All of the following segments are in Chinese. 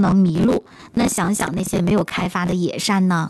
能迷路。那想想那些没有开发的野山呢？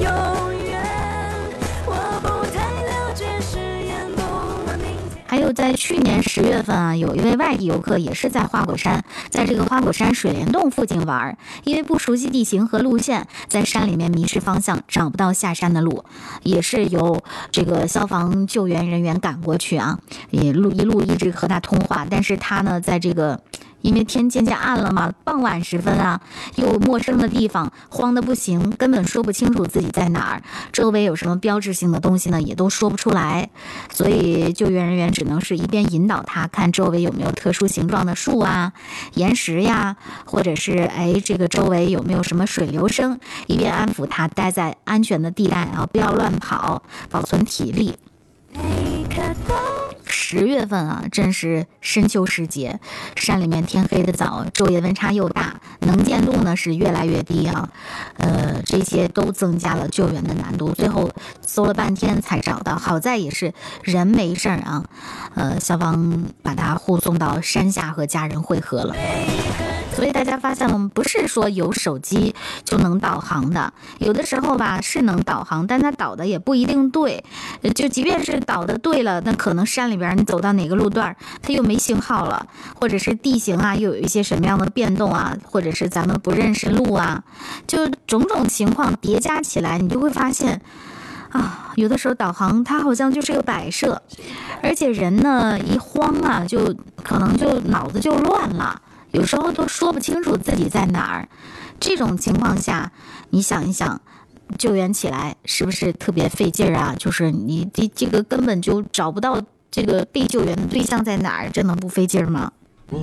还有在去年10月份啊，有一位外地游客也是在花果山，在这个花果山水帘洞附近玩，因为不熟悉地形和路线，在山里面迷失方向，找不到下山的路，也是由这个消防救援人员赶过去啊，一路一直和他通话，但是他呢，在这个因为天渐渐暗了嘛，傍晚时分啊，又陌生的地方，慌得不行，根本说不清楚自己在哪儿，周围有什么标志性的东西呢，也都说不出来，所以救援人员只能是一边引导他，看周围有没有特殊形状的树啊、岩石呀，或者是这个周围有没有什么水流声，一边安抚他待在安全的地带啊，不要乱跑，保存体力。10月份啊，正是深秋时节，山里面天黑的早，昼夜温差又大，能见度呢是越来越低啊，这些都增加了救援的难度。最后搜了半天才找到，好在也是人没事啊，消防把他护送到山下和家人会合了。所以大家发现了吗？不是说有手机就能导航的，有的时候吧是能导航，但它导的也不一定对。就即便是导的对了，那可能山里边你走到哪个路段，它又没信号了，或者是地形啊又有一些什么样的变动啊，或者是咱们不认识路啊，就种种情况叠加起来，你就会发现啊，有的时候导航它好像就是个摆设，而且人呢一慌啊，就可能就脑子就乱了。有时候都说不清楚自己在哪儿，这种情况下，你想一想，救援起来是不是特别费劲啊？就是你这个根本就找不到这个被救援的对象在哪儿，这能不费劲吗？ 哎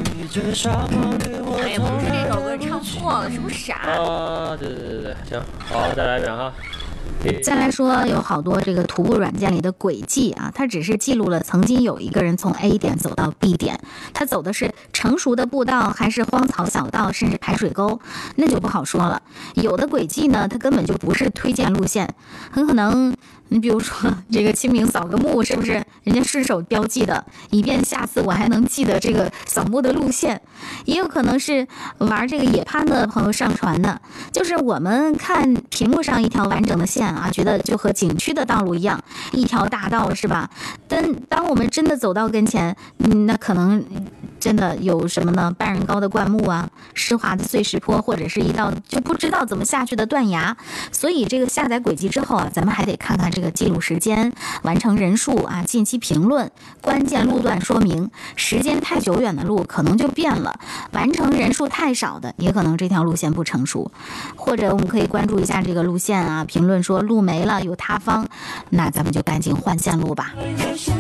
呀，不是这首歌唱错了，是不是傻？ 啊，对，行，好，再来一遍哈。 再来说，有好多这个徒步软件里的轨迹啊，它只是记录了曾经有一个人从 A 点走到 B 点，他走的是成熟的步道，还是荒草小道，甚至排水沟，那就不好说了。有的轨迹呢，它根本就不是推荐路线，很可能你比如说这个清明扫个墓，是不是人家顺手标记的，以便下次我还能记得这个扫墓的路线。也有可能是玩这个野攀的朋友上传的，就是我们看屏幕上一条完整的线啊，觉得就和景区的道路一样，一条大道是吧？但当我们真的走到跟前，那可能真的有什么呢？半人高的灌木啊，湿滑的碎石坡，或者是一道就不知道怎么下去的断崖。所以这个下载轨迹之后啊，咱们还得看看这个记录时间、完成人数啊、近期评论、关键路段说明。时间太久远的路可能就变了，完成人数太少的也可能这条路线不成熟。或者我们可以关注一下这个路线啊，评论说路没了有塌方，那咱们就赶紧换线路吧。